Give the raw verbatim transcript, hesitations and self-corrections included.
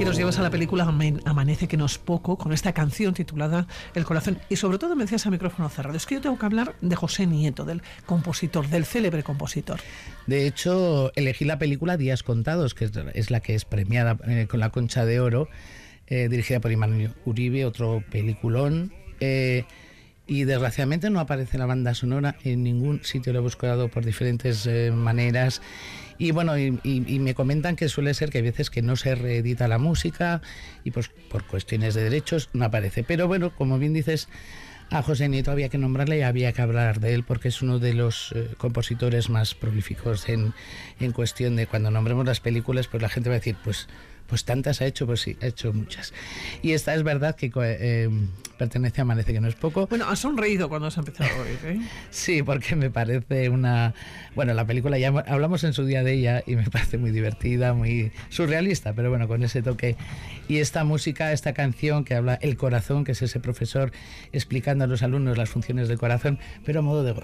nos llevas a la película Amanece que no es poco, con esta canción titulada El corazón. Y sobre todo me decías a micrófono cerrado, es que yo tengo que hablar de José Nieto, del compositor, del célebre compositor. De hecho, elegí la película Días contados, que es la que es premiada eh, con la Concha de Oro, eh, dirigida por Imanol Uribe, otro peliculón. Eh, y desgraciadamente no aparece la banda sonora en ningún sitio, lo he buscado por diferentes eh, maneras. Y bueno, y, y, y me comentan que suele ser que hay veces que no se reedita la música y pues por cuestiones de derechos no aparece. Pero bueno, como bien dices, a José Nieto había que nombrarle y había que hablar de él porque es uno de los eh, compositores más prolíficos en, en cuestión de cuando nombremos las películas, pues la gente va a decir, pues pues tantas ha hecho, pues sí, ha hecho muchas. Y esta es verdad que eh, pertenece a Amanece que no es poco. Bueno, has sonreído cuando has empezado a oír, ¿eh? Sí, porque me parece una... Bueno, la película ya hablamos en su día de ella y me parece muy divertida, muy surrealista, pero bueno, con ese toque. Y esta música, esta canción que habla El corazón, que es ese profesor explicando a los alumnos las funciones del corazón, pero a modo de gozo.